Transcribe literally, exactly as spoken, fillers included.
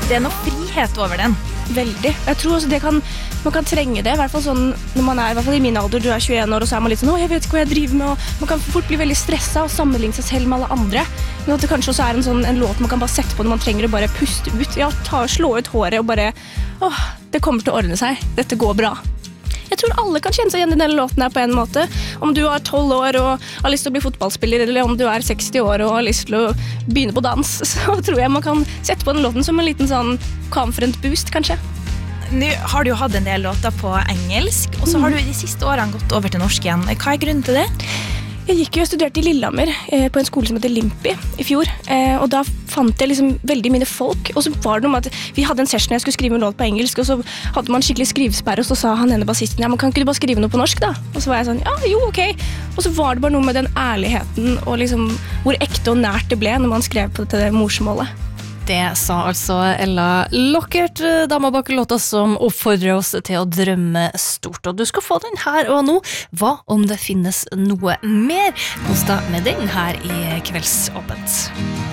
det er noe frihet over den. Veldig. Jeg tror også det kan, man kan trenge det, i hvert fall sånn, når man er, i hvert fall i min alder, du er tjueen år, og så er man litt sånn, å, jeg vet ikke hva jeg driver med, og man kan fort bli veldig stresset og sammenligne seg selv med alle andre. Men at det kanskje også er en, sånn, en låt man kan bare sette på når man trenger å bare puste ut. Ja, ta, slå ut håret og bare, åh, det kommer til å ordne seg. Dette går bra. Jeg tror alle kan kjenne seg igjen i denne låten her på en måte. Om du er tolv år og har lyst til å bli fotballspiller, eller om du er seksti år og har lyst til å begynne på dans, så tror jeg man kan sette på den låten som en liten sånn confident boost, kanskje. Nå har du jo hatt en del låter på engelsk, og så har du de siste årene gått over til norsk igjen. Hva er grunnen til det? Jeg gikk jo og studerte i Lillehammer eh, på en skole som heter Limpi i fjor, eh, og da fant jeg liksom veldig mine folk, og så var det noe med at vi hadde en session jeg skulle skrive en låt på engelsk, og så hadde man skikkelig skrivesperre, og så sa han ene bassisten, ja, men kan ikke du bare skrive noe på norsk da? Og så var jeg sånn, ja, jo, ok. Og så var det bare noe med den ærligheten, og liksom hvor ekte og nært det ble når man skrev på dette morsmålet. Det sa altså Ella Lockert, dama bak låta som oppfordrer oss til å drømme stort. Og du skal få den her og nå. Hva om det finnes noe mer? Hos deg med den her i Kveldsåpent.